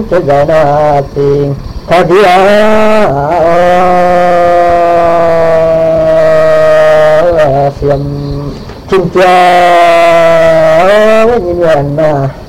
cái giờ nó tiền có đi xiêm chim cho những người mà